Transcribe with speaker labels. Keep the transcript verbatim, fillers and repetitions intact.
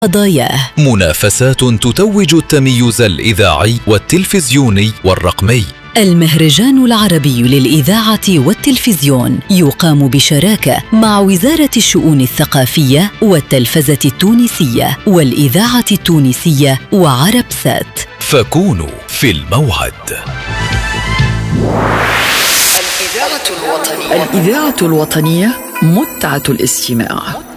Speaker 1: قضاياه.
Speaker 2: منافسات تتوج التميز الإذاعي والتلفزيوني والرقمي.
Speaker 1: المهرجان العربي للإذاعة والتلفزيون يقام بشراكة مع وزارة الشؤون الثقافية والتلفزة التونسية والإذاعة التونسية وعربسات.
Speaker 2: فكونوا في الموعد.
Speaker 3: الإذاعة الوطنية. الإذاعة الوطنية، متعة الاستماع.